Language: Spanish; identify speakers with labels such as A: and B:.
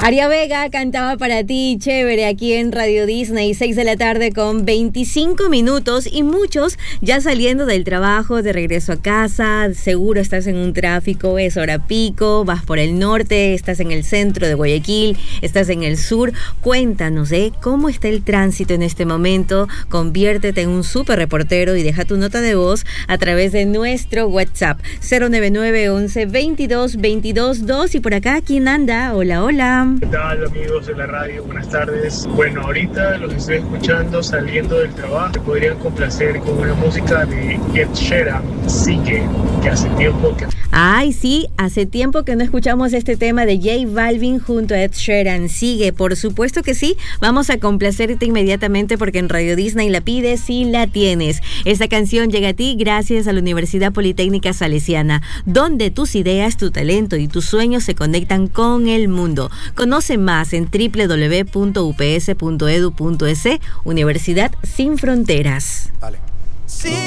A: Aria Vega cantaba para ti, chévere, aquí en Radio Disney, 6 de la tarde con 25 minutos y muchos ya saliendo del trabajo, de regreso a casa, seguro estás en un tráfico, es hora pico, vas por el norte, estás en el centro de Guayaquil, estás en el sur. Cuéntanos, ¿cómo está el tránsito en este momento? Conviértete en un súper reportero y deja tu nota de voz a través de nuestro WhatsApp 099 11 22 22 2. Y por acá, ¿quién anda? Hola, hola.
B: ¿Qué tal, amigos de la radio? Buenas tardes. Bueno, ahorita los estoy escuchando saliendo del trabajo. Me podrían complacer con una música de Ed Sheeran, Sigue, que hace tiempo que...
A: Ay, sí, hace tiempo que no escuchamos este tema de J Balvin junto a Ed Sheeran. Sigue, por supuesto que sí. Vamos a complacerte inmediatamente porque en Radio Disney la pides y la tienes. Esta canción llega a ti gracias a la Universidad Politécnica Salesiana, donde tus ideas, tu talento y tus sueños se conectan con el mundo. Conoce más en www.ups.edu.es. Universidad sin fronteras.
C: Vale. Sí.